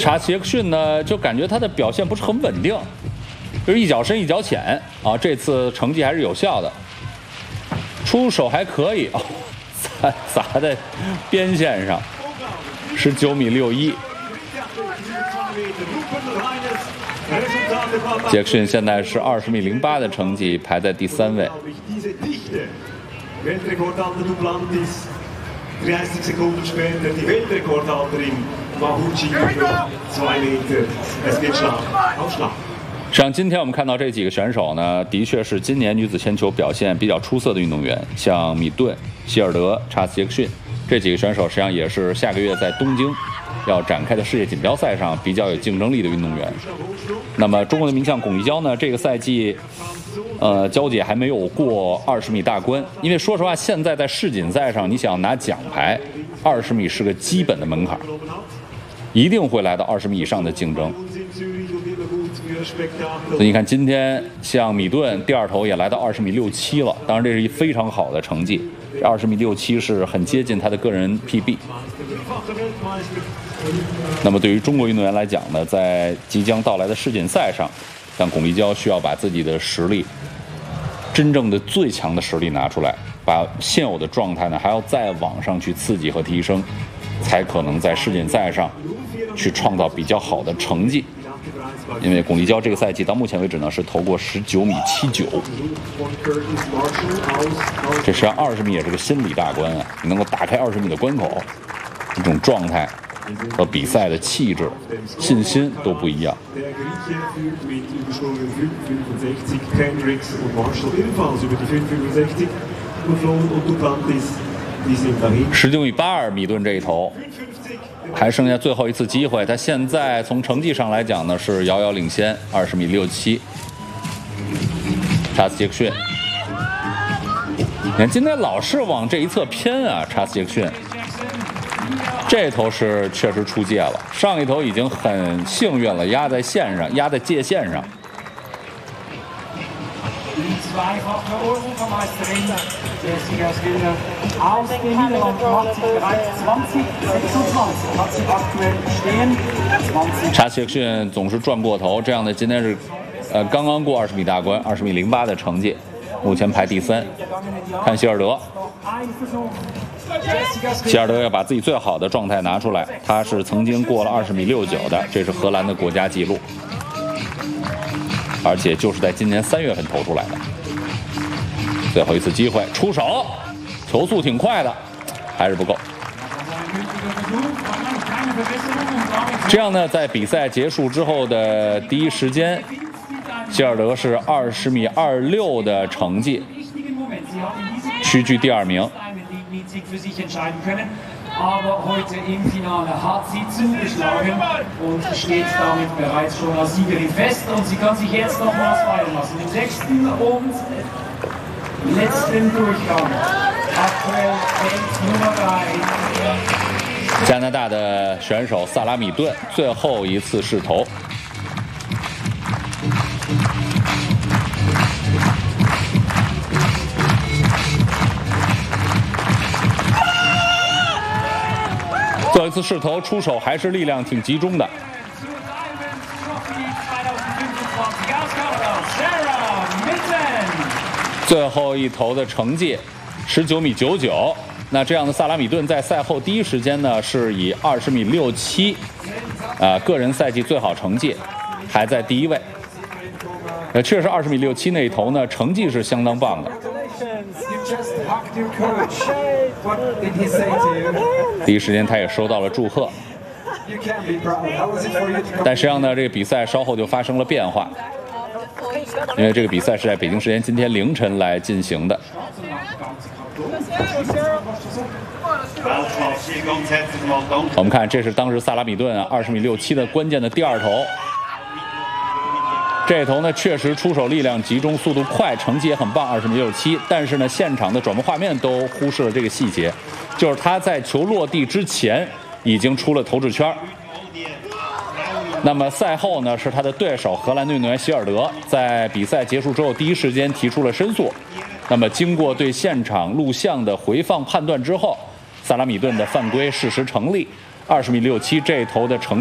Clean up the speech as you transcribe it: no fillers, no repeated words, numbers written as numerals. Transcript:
查奇克逊呢，就感觉他的表现不是很稳定，就是一脚深一脚浅啊。这次成绩还是有效的，出手还可以哦，砸在边线上，19.61米。杰克逊现在是20.08米的成绩，排在第3位。 30 Sekunden später die Weltrekordhalterin Mahuchi über 2 Meter. Es wird Ausschlag. 实际上，今天我们看到这几个选手呢，的确是今年女子铅球表现比较出色的运动员，像米顿、希尔德、查斯杰克逊这几个选手，实际上也是下个月在东京要展开的世界锦标赛上比较有竞争力的运动员。那么，中国的名将巩立姣呢，这个赛季。娇姐还没有过20米大关，因为说实话，现在在世锦赛上，你想拿奖牌，20米是个基本的门槛，一定会来到20米以上的竞争。所以你看，今天像米顿第2头也来到20.67米了，当然这是一非常好的成绩，这20.67米是很接近他的个人 PB。那么对于中国运动员来讲呢，在即将到来的世锦赛上，像巩立姣需要把自己的实力。真正的最强的实力拿出来，把现有的状态呢还要再往上去刺激和提升，才可能在世锦赛上去创造比较好的成绩。因为巩立姣这个赛季到目前为止呢是投过19.79米，这实际上20米也是个心理大关啊！你能够打开20米的关口，这种状态和比赛的气质、信心都不一样。19.82米，米顿这一头还剩下最后一次机会，他现在从成绩上来讲呢是遥遥领先，20.67米。查斯杰克逊，你看今天老是往这一侧偏啊，查斯杰克逊。这头是确实出界了，上一头已经很幸运了，压在线上，压在界限上。查杰克逊总是转过头，这样的今天是，刚刚过20米大关，20.08米的成绩，目前排第3。看希尔德。希尔德要把自己最好的状态拿出来，他是曾经过了20.69米的，这是荷兰的国家纪录，而且就是在今年3月份投出来的。最后一次机会，出手，球速挺快的，还是不够。这样呢，在比赛结束之后的第一时间，希尔德是20.26米的成绩，屈居第2名。 für sich entscheiden können. Aber heute im Finale hat sie zugeschlagen und steht damit bereits schon als Siegerin fest. Und sie kann sich jetzt nochmals feiern lassen. Im 6. und letzten Durchgang. Aktuell Nummer 3. 加拿大的选手萨拉米顿最后一次试投。最后一次试投出手还是力量挺集中的。最后一投的成绩19.99米。那这样的萨拉米顿在赛后第一时间呢是以20.67米，个人赛季最好成绩，还在第1位。确实20.67米那一投呢，成绩是相当棒的。第一时间他也收到了祝贺，但实际上呢，这个比赛稍后就发生了变化，因为这个比赛是在北京时间今天凌晨来进行的。我们看，这是当时萨拉米顿20.67米的关键的第2投。这头呢确实出手力量集中，速度快，成绩也很棒，20.67米。但是呢，现场的转播画面都忽视了这个细节，就是他在球落地之前已经出了投掷圈。那么赛后呢，是他的对手荷兰运动员希尔德在比赛结束之后第一时间提出了申诉。那么经过对现场录像的回放判断之后，萨拉米顿的犯规事实成立，20.67米这头的成